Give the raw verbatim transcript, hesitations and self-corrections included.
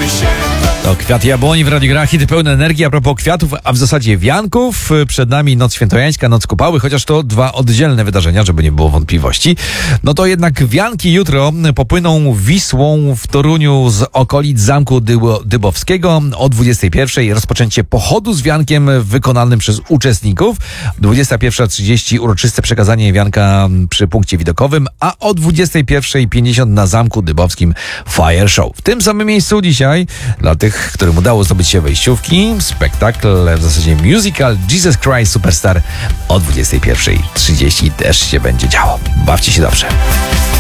To Kwiat Jabłoni w Radiu Gra, hity pełne energii. A propos kwiatów, a w zasadzie wianków, przed nami Noc Świętojańska, Noc Kupały, chociaż to dwa oddzielne wydarzenia, żeby nie było wątpliwości. No to jednak wianki jutro popłyną Wisłą w Toruniu z okolic Zamku Dybo- Dybowskiego o dwudziestej pierwszej. Rozpoczęcie pochodu z wiankiem wykonanym przez uczestników. dwudziesta pierwsza trzydzieści uroczyste przekazanie wianka przy punkcie widokowym, a o dwudziestej pierwszej pięćdziesiąt na Zamku Dybowskim Fire Show. W tym samym miejscu dzisiaj dla tych, którym udało zdobyć się wejściówki, spektakl, w zasadzie musical Jesus Christ Superstar o dwudziestej pierwszej trzydzieści też się będzie działo. Bawcie się dobrze.